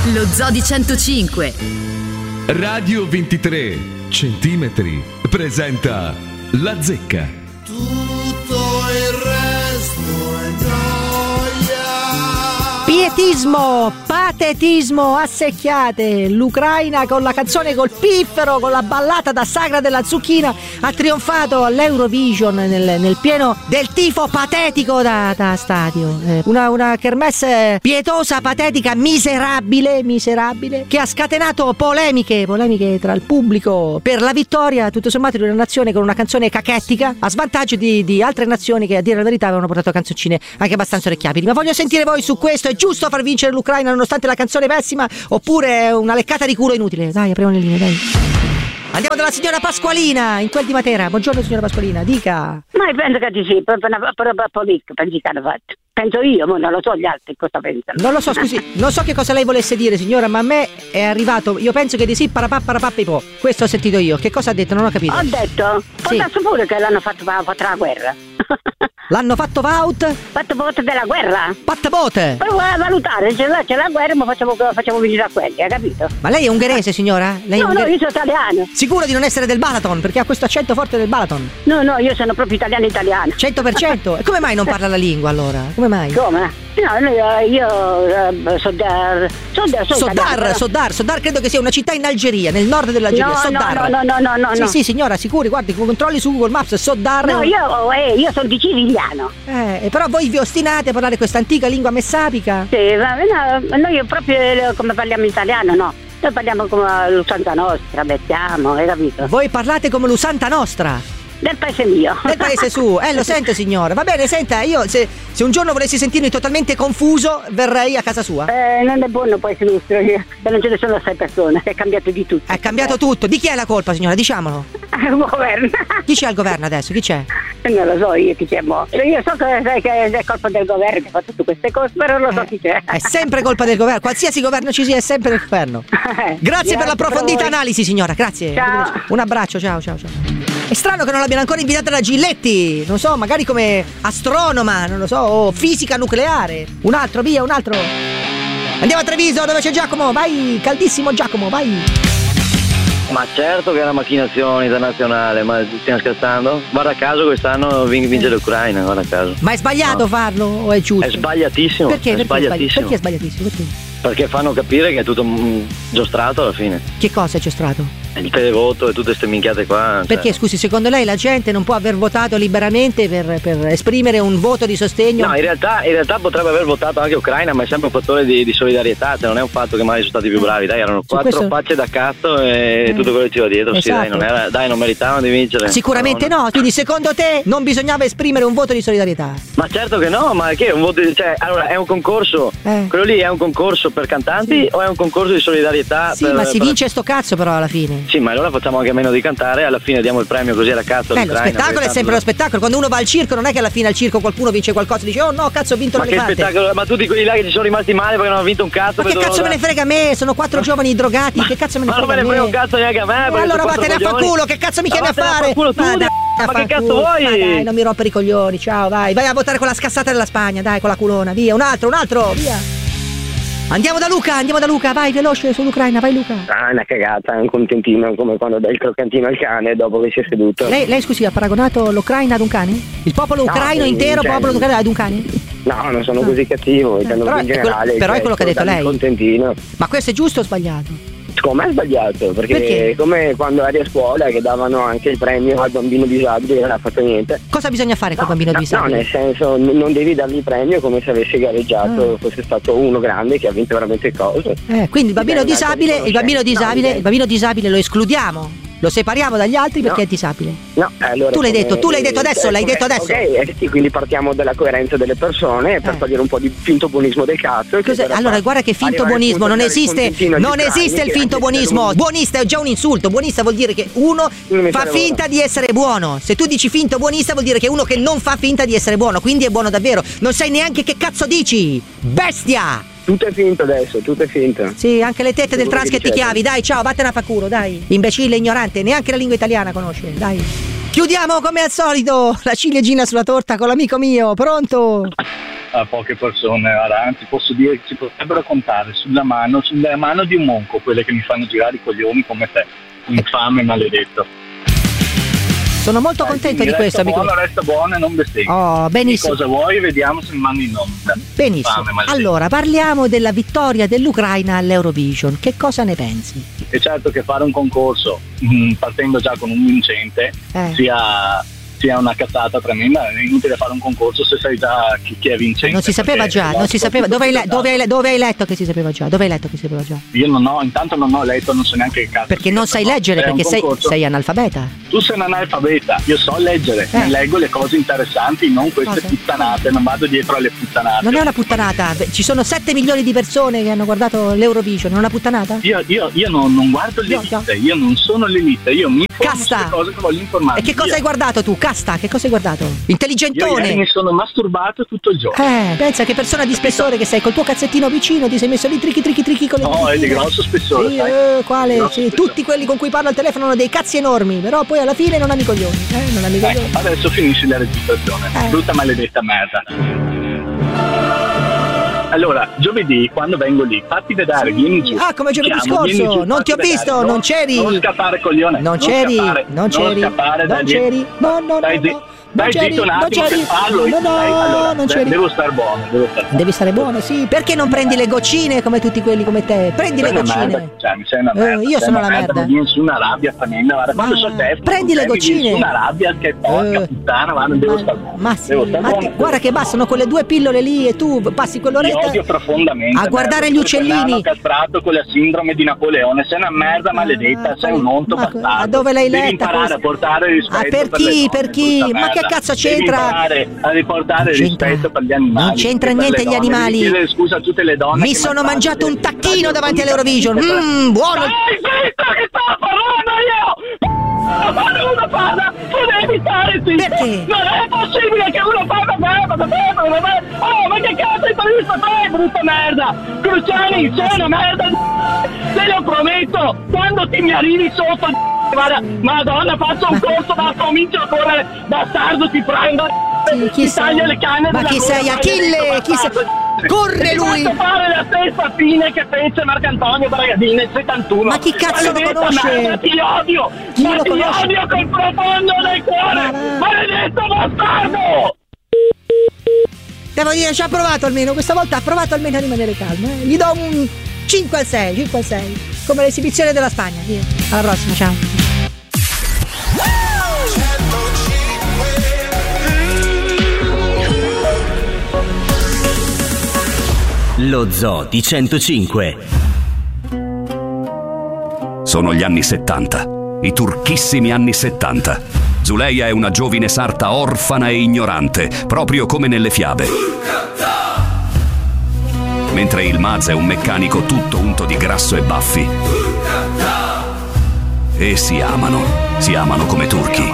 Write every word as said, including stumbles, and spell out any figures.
Lo Zoo di centocinque. Radio ventitré centimetri presenta La Zecca. Tutto il resto è gioia. Pietismo, patetismo, assecchiate. L'Ucraina con la canzone col piffero, con la ballata da sagra della zucchina, ha trionfato all'Eurovision nel, nel pieno del tifo patetico da, da stadio. Eh, una, una kermesse pietosa, patetica, miserabile, miserabile, che ha scatenato polemiche, polemiche tra il pubblico per la vittoria, tutto sommato, di una nazione con una canzone cachettica, a svantaggio di, di altre nazioni che, a dire la verità, avevano portato canzoncine anche abbastanza orecchiabili. Ma voglio sentire voi su questo. È giusto far vincere l'Ucraina nonostante la canzone pessima, oppure è una leccata di culo inutile? Dai, apriamo le linee, dai. Andiamo dalla signora Pasqualina, in quel di Matera. Buongiorno signora Pasqualina, dica. Ma io penso che ci sia, proprio una politica, pensi che hanno fatto. Penso io, ma non lo so gli altri cosa pensano. Non lo so, scusi, non so che cosa lei volesse dire, signora, ma a me è arrivato, io penso che di sì, parapà, parapà, pipò. Questo ho sentito io. Che cosa ha detto? Non ho capito. Ho detto, può Sì. darsi pure che l'hanno fatto fatto la guerra. L'hanno fatto vaut? Fatto voto della guerra. Pattabote! Per valutare, se là c'è la guerra, ma facciamo, facciamo venire a quelli, hai capito? Ma lei è ungherese, signora? Lei è No, no, ungher- io sono italiano. Sicuro di non essere del Balaton, perché ha questo accento forte del Balaton. No, no, io sono proprio italiano italiano. cento per cento? E come mai non parla la lingua allora? Come mai? Come? No, no, io, io so dar, so dar, so Sodar, Sodar, Sodar credo che sia una città in Algeria, nel nord dell'Algeria. No, no, Sodar. no, no, no, no, Sì, no. sì, signora, sicuri, guardi, controlli su Google Maps, Sodar. No, io, eh, io sono di Cirigliano. Eh, però voi vi ostinate a parlare questa antica lingua messapica? Sì, ma no, noi proprio eh, come parliamo in italiano, no. Noi parliamo come l'usanza nostra, mettiamo, hai capito? Voi parlate come l'usanta nostra. Del paese mio. Del paese su, eh lo sento signora. Va bene, senta, io se, se un giorno volessi sentirmi totalmente confuso, verrei a casa sua. Eh, non è buono paese nostro, che non ce ne sono sei persone, è cambiato di tutto. È cambiato tutto. Di chi è la colpa, signora? Diciamolo. Il governo. Chi c'è al governo adesso? Chi c'è? Non lo so io chi c'è mo. Io so che, che è colpa del governo che fa tutte queste cose, però non lo so chi c'è. È sempre colpa del governo. Qualsiasi governo ci sia è sempre del governo. Grazie per l'approfondita analisi, signora. Grazie. Ciao. Un abbraccio, ciao, ciao, ciao. È strano che non l'abbiano ancora invitata da Giletti. Non so, magari come astronoma, non lo so, o fisica nucleare. Un altro, via, un altro. Andiamo a Treviso, dove c'è Giacomo. Vai, caldissimo Giacomo, vai. Ma certo che è una macchinazione internazionale, ma stiamo scherzando? Guarda caso quest'anno vin- vince l'Ucraina, guarda caso. Ma è sbagliato No. farlo o è giusto? È sbagliatissimo. Perché? È Perché, sbagliatissimo. perché è sbagliatissimo? Perché? Perché fanno capire che è tutto mm, giostrato alla fine. Che cosa è giostrato? Il televoto e tutte queste minchiate qua. cioè. Perché, scusi, secondo lei la gente non può aver votato liberamente per, per esprimere un voto di sostegno? No, in realtà, in realtà potrebbe aver votato anche Ucraina, ma è sempre un fattore di, di solidarietà, cioè non è un fatto che magari sono stati più bravi, dai, erano Su quattro questo- facce da cazzo e Eh. tutto quello che ci va dietro, sì, dai, Esatto. non era, dai, non meritavano di vincere. Sicuramente no. no, quindi secondo te non bisognava esprimere un voto di solidarietà? Ma certo che no, ma che è un voto di, cioè, allora è un concorso, Eh. quello lì è un concorso per cantanti Sì. o è un concorso di solidarietà? Sì, per, ma si per- vince sto cazzo però alla fine. Sì, ma allora facciamo anche meno di cantare, alla fine diamo il premio così alla cazzo Beh, lo all'Ucraina, spettacolo perché è sempre lo tanto- spettacolo. Quando uno va al circo non è che alla fine al circo qualcuno vince qualcosa e dice oh no cazzo ho vinto Ma che l'elefante. spettacolo, ma tutti quelli là che ci sono rimasti male perché non hanno vinto un cazzo. Ma che vedono cazzo me da- ne frega a me? Sono quattro giovani drogati, che cazzo me ne Ma non frega me ne a me? frega un cazzo neanche a me. E perché allora sono quattro vattene a fa coglioni. culo, che cazzo mi Ma chiami a vattene fare? culo tu, Ma di- dai, ma a che far cazzo culo. vuoi? Ma dai, non mi rompere i coglioni, ciao, vai. Vai a votare con la scassata della Spagna, dai, con la culona, via. Un altro, un altro, via. Andiamo da Luca, andiamo da Luca, vai veloce sull'Ucraina, vai Luca. Ah, è una cagata, è un contentino come quando dai il croccantino al cane dopo che si è seduto. Lei, lei scusi, ha paragonato l'Ucraina ad un cane? Il popolo No, ucraino sì, intero, cioè- popolo ucraino ad un cane? No, non sono No. così cattivo, intendo però in è quello- generale. però è cioè, quello che ha detto dammi il lei. contentino. Ma questo è giusto o sbagliato? Secondo me è sbagliato, perché, Perché? come quando eri a scuola che davano anche il premio al bambino disabile e non ha fatto niente. Cosa bisogna fare col bambino no, disabile? No, nel senso, n- non devi dargli il premio come se avesse gareggiato, Ah. fosse stato uno grande che ha vinto veramente cose. Eh, quindi il bambino Dai, dai, disabile, dai, il bambino dai, disabile, dai. il bambino disabile lo escludiamo, lo separiamo dagli altri perché No. è disabile. No, allora Tu l'hai come- detto, tu l'hai detto adesso, eh, l'hai come- detto adesso. Ok, eh, sì, quindi partiamo dalla coerenza delle persone per Eh. togliere un po' di finto buonismo del cazzo. e che Cos'è? per- Allora guarda che finto arrivare al buonismo, punto non di dare il esiste, contentino agli non ucraini, esiste il che finto anche se buonismo. non- Buonista è già un insulto, buonista vuol dire che uno Non mi fa fare finta buono. di essere buono. Se tu dici finto buonista vuol dire che uno che non fa finta di essere buono, quindi è buono davvero. Non sai neanche che cazzo dici, bestia! Tutto è finto adesso, tutto è finto. Sì, anche le tette del Quello trans che che ti dicete. chiavi, dai, ciao, vattene a fa culo, dai. Imbecille, ignorante, neanche la lingua italiana conosce, dai. Chiudiamo come al solito la ciliegina sulla torta con l'amico mio, pronto? a poche persone, anzi posso dire che si potrebbero contare sulla mano, sulla mano di un monco quelle che mi fanno girare i coglioni come te, infame maledetto. Sono molto Dai, contento sì, di questo, amico. Buono, resta buono e non bestemmi. Oh, benissimo. Che cosa vuoi? Vediamo se mi mando in onda. Benissimo. Infame, allora, parliamo della vittoria dell'Ucraina all'Eurovision. Che cosa ne pensi? E certo che fare un concorso mh, partendo già con un vincente Eh. sia, sia una cazzata tremenda. È inutile fare un concorso se sai già chi, chi è vincente. Non si sapeva perché già, non si sapeva. Dove hai, le- dove, hai, le- dove hai letto che si sapeva già? Dove hai letto che si sapeva già? Io non ho, intanto non ho letto, non so neanche che cazzo. Perché non sai leggere, È un perché sei, concorso. sei analfabeta. Tu sei un analfabeta, io so leggere, Eh. leggo le cose interessanti, non queste Cosa? puttanate, non vado dietro alle puttanate. Non è una puttanata, ci sono sette milioni di persone che hanno guardato l'Eurovision, non è una puttanata? Io, io, io non, non guardo l'elite, io non sono l'elite, io mi informo Casta. sulle cose che voglio informarmi. E che cosa Io- hai guardato tu? Casta, che cosa hai guardato? Io Intelligentone! ieri mi sono masturbato tutto il giorno. Eh, pensa che persona di spessore che sei, col tuo cazzettino vicino ti sei messo lì trichi trichi trichi con le No, è di ditine. grosso spessore, Sì, sai? eh, quale? Grosso Sì, spessore. tutti quelli con cui parlo al telefono hanno dei cazzi enormi, però poi alla fine non hanno i coglioni, eh, non hanno i coglioni. Ecco, adesso finisci la registrazione, Eh. brutta maledetta merda. Allora, giovedì quando vengo lì, fatti vedere, vieni giù. Ah, come giovedì Chiamo, vieni scorso, giù, non ti ho fatti visto, vedere. non c'eri. Non scappare coglione. Non c'eri, scappare, non c'eri, scappare, non dai, c'eri, no, no, Dai, no, zi- no. dai Non c'eri, zitto un non attimo c'eri. che parlo. No, no, dai, allora, non de- c'eri. Devo star buono, devo star buono. Devi stare buono, sì. Perché non prendi le goccine come tutti quelli come te? Prendi Sei le una merda, goccine. cioè, mi sei una Eh, merda. io sei sono una la merda. Mi vieni su una rabbia tremenda, guarda, quando Ma- c'ho il telefono, prendi le mi vieni goccine. su una rabbia che porca Eh. puttana, guarda, devo Ma- star buono. Ma sì, devo star ma buono, ti- devo guarda che star bastano quelle due pillole lì e tu passi Ti quell'oretta odio profondamente. a guardare merda, gli tu sei un uccellini. nano castrato con la sindrome di Napoleone, sei una merda maledetta, Ah, sei un onto ma- bastardo. a dove l'hai Devi letta imparare questa? a portare rispetto Ah, per le chi? donne, Per chi? brutta Ma che merda. cazzo Devi c'entra? imparare a riportare Non c'entra. rispetto per gli animali. Non c'entra e per niente le gli donne. animali. Devi chiedere scusa a tutte le donne. Mi che sono maltrattano mangiato un le- tacchino le- davanti le- all'Eurovision. le- Mmm, buono. Dai, zitta che sto parlando io! Ma fare una parla, tu devi stare zitto! Perché? Non è possibile che uno parla bene, bene, bene, bene! Oh, ma che cazzo hai previsto te, brutta merda! Cruciani, sei una merda! Te lo prometto! Quando ti mi arrivi sotto, guarda, madonna, faccio un corso, ma comincio a correre! Bastardo, ti prendo! Sì, chi ti sei? taglio le canne Ma della chi gola, sei? Achille? maledetto Chi sei? bastardo. Corre Ti lui! faccio fare la stessa fine che fece Marcantonio Bragadini nel settantuno. Ma chi cazzo lo Maledetta conosce? merda, ti odio! Chi ma lo ti conosce? odio col profondo del cuore! Ma va. Maledetto bastardo! Devo dire, ci ha provato almeno, questa volta ha provato almeno a rimanere calmo. Eh. Gli do un cinque al sei, cinque al sei, come l'esibizione della Spagna. Via. Alla prossima, ciao. Lo Zoo di centocinque. Sono gli anni settanta, i turchissimi anni settanta. Zuleia è una giovine sarta orfana e ignorante, proprio come nelle fiabe. Mentre il Maz è un meccanico tutto unto di grasso e baffi. E si amano, si amano come turchi.